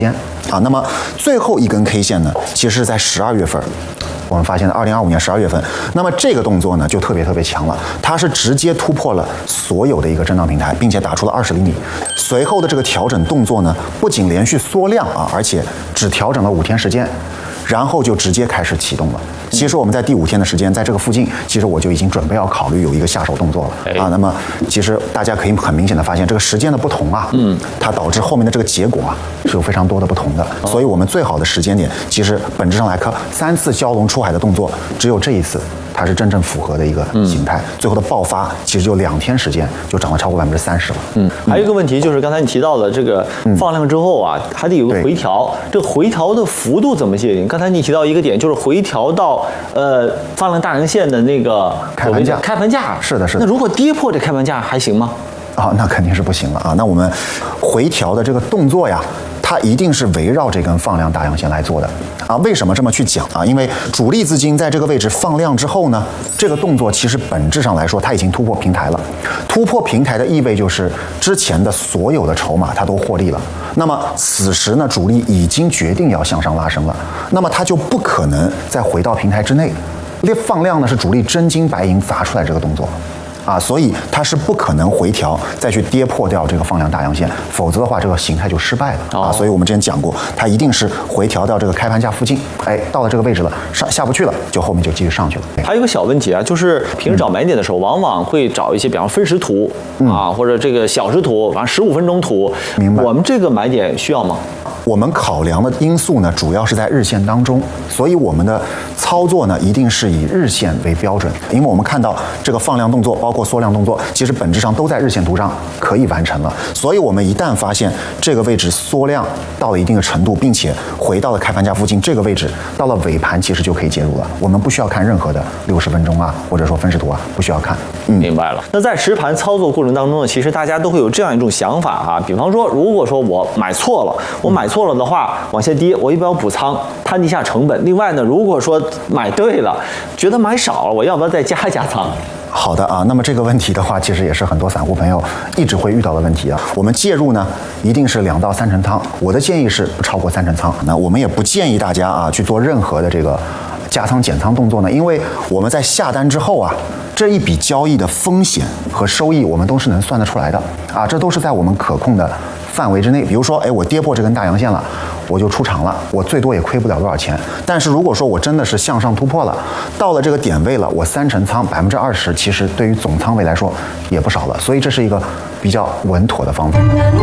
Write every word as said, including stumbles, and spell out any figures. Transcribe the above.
间啊。那么最后一根 K 线呢，其实是在十二月份。我们发现，二零二五年十二月份，那么这个动作呢就特别特别强了，它是直接突破了所有的一个震荡平台，并且打出了二十厘米。随后的这个调整动作呢，不仅连续缩量啊，而且只调整了五天时间，然后就直接开始启动了。其实我们在第五天的时间，在这个附近，其实我就已经准备要考虑有一个下手动作了啊。那么其实大家可以很明显的发现，这个时间的不同啊，嗯，它导致后面的这个结果啊是有非常多的不同的。所以我们最好的时间点，其实本质上来看，三次蛟龙出海的动作，只有这一次它是真正符合的一个形态。最后的爆发其实就两天时间就涨了超过百分之三十了。 嗯，还有一个问题就是刚才你提到的这个放量之后啊，还得有个回调，这个回调的幅度怎么界定？刚才你提到一个点，就是回调到呃放量大阳线的那个开盘价， 开盘价是的，是的。 那如果跌破这开盘价还行吗？ 啊，那肯定是不行了啊。那我们回调的这个动作呀，它一定是围绕这根放量大阳线来做的啊。为什么这么去讲啊？因为主力资金在这个位置放量之后呢，这个动作其实本质上来说，它已经突破平台了。突破平台的意味就是之前的所有的筹码它都获利了。那么此时呢，主力已经决定要向上拉升了，那么它就不可能再回到平台之内。放量呢是主力真金白银砸出来这个动作。啊，所以它是不可能回调再去跌破掉这个放量大阳线，否则的话这个形态就失败了啊。所以我们之前讲过，它一定是回调到这个开盘价附近，哎，到了这个位置了，上下不去了，就后面就继续上去了。 还有一个小问题啊，就是平时找买点的时候，往往会找一些，比方分时图啊，或者这个小时图，反正十五分钟图。 明白。 我们这个买点需要吗？ 我们考量的因素呢，主要是在日线当中，所以我们的操作呢，一定是以日线为标准，因为我们看到这个放量动作，包括缩量动作，其实本质上都在日线图上可以完成了。所以我们一旦发现这个位置缩量到了一定的程度，并且回到了开盘价附近这个位置，到了尾盘其实就可以介入了。我们不需要看任何的六十分钟啊，或者说分时图啊，不需要看。 嗯，明白了。那在实盘操作过程当中呢，其实大家都会有这样一种想法啊，比方说，如果说我买错了，我买错了的话，往下跌，我一般要补仓，摊一下成本。另外呢，如果说买对了，觉得买少了，我要不要再加一加仓？ 好的啊，那么这个问题的话，其实也是很多散户朋友一直会遇到的问题啊。我们介入呢，一定是两到三成仓，我的建议是不超过三成仓。那我们也不建议大家啊去做任何的这个加仓减仓动作呢，因为我们在下单之后啊，这一笔交易的风险和收益我们都是能算得出来的啊，这都是在我们可控的范围之内。比如说，哎，我跌破这根大阳线了，我就出场了，我最多也亏不了多少钱。但是如果说我真的是向上突破了，到了这个点位了，我三成仓百分之二十，其实对于总仓位来说也不少了。所以这是一个比较稳妥的方法。